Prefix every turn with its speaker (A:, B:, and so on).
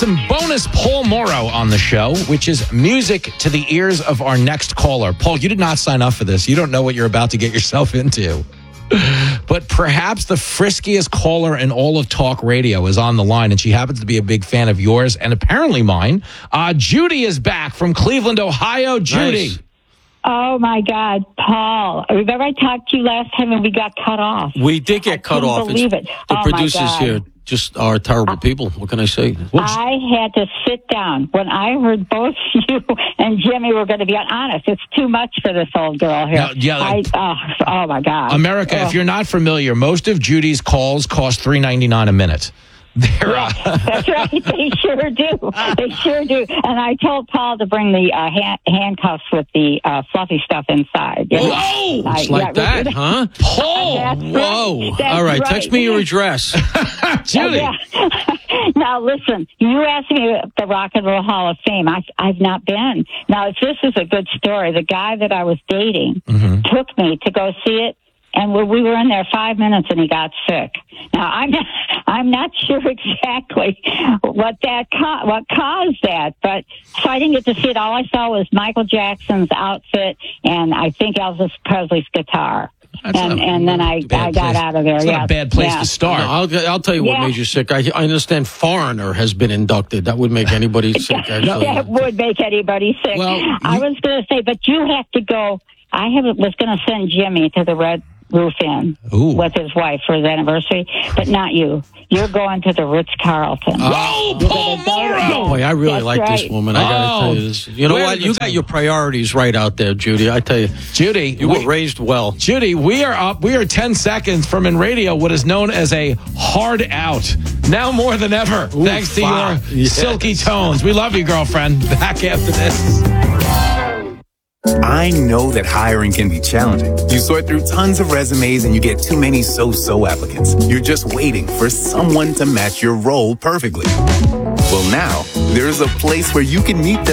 A: some bonus Paul Morrow on the show, which is music to the ears of our next caller. Paul, you did not sign up for this. You don't know what you're about to get yourself into. But perhaps the friskiest caller in all of talk radio is on the line, and she happens to be a big fan of yours and apparently mine. Judy is back from Cleveland, Ohio. Judy.
B: Nice. Oh, my God, Paul. Remember I talked to you last time and we got cut off?
C: We did get cut off.
B: I couldn't believe it.
C: The producers here just are terrible people. What can I say?
B: I had to sit down. When I heard both you and Jimmy were going to be honest, it's too much for this old girl here. Oh, my God.
A: America, if you're not familiar, most of Judy's calls cost $3.99 a minute.
B: That's right. They sure do. They sure do. And I told Paul to bring the handcuffs with the fluffy stuff inside.
C: Whoa! It's like that, huh?
A: Paul!
C: Whoa!
B: That's
C: all right,
B: right.
C: text me your address.
A: Judy!
B: Now, listen, you asked me at the Rock and Roll Hall of Fame. I've not been. Now, this is a good story. The guy that I was dating took me to go see it. And we were in there 5 minutes, and he got sick. Now I'm not sure exactly what caused that, but so I didn't get to see it. All I saw was Michael Jackson's outfit, and I think Elvis Presley's guitar. And then I got out of there.
A: It's not a bad place to start.
C: No, I'll tell you what made you sick. I understand Foreigner has been inducted. That would make anybody sick, actually.
B: That would make anybody sick.
A: Well,
B: I was going to say, but you have to go. Was going to send Jimmy to the Red Roof Inn with his wife for his anniversary, but not you. You're going to the Ritz-Carlton.
A: Oh, Paul Morrow!
C: Boy, I really like this woman. I got to tell you this. You know what? You got your priorities right out there, Judy. I tell you.
A: Judy.
C: You were raised well.
A: Judy, we are 10 seconds from in radio what is known as a hard out. Now more than ever, thanks to your silky tones. We love you, girlfriend. Back after this.
D: I know that hiring can be challenging. You sort through tons of resumes and you get too many so-so applicants. You're just waiting for someone to match your role perfectly. Well, now, there's a place where you can meet them